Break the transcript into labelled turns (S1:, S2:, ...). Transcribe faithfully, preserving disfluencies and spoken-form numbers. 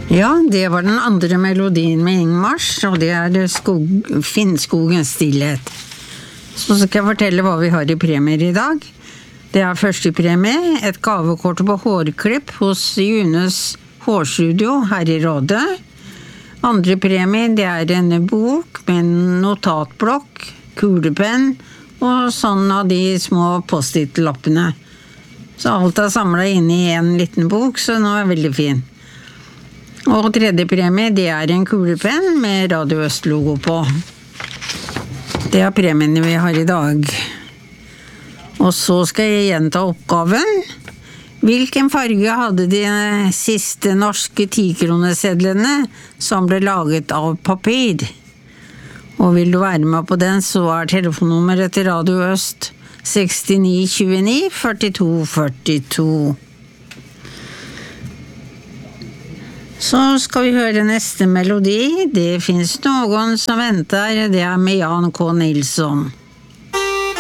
S1: Ja, det var den andre melodien med Ingmars, og det er skog, Finnskogens stillhet. Så skal jeg fortelle hva vi har i premier i dag. Det er første premie, et gavekort på hårklipp hos Junes hårstudio her i Rådet. Andre premie, det er en bok med en notatblokk, kulepenn og sånn av de små post-it-lappene. Så alt er samlet inn i en liten bok, så nå er det veldig fin. Og tredje premie, det er en kulepenn med Radio Øst-logo på. Det er premiene vi har i dag. Og så skal jeg gjenta oppgaven. Hvilken farge hadde de siste norske tikronesedlene som ble laget av papir? Og vil du være med på den, så er telefonnummeret til Radio Øst sekstini tjueni førtito førtito. Så skal vi høre neste melodi. Det finnes noen som venter. Det er med Jan K. Nilsson.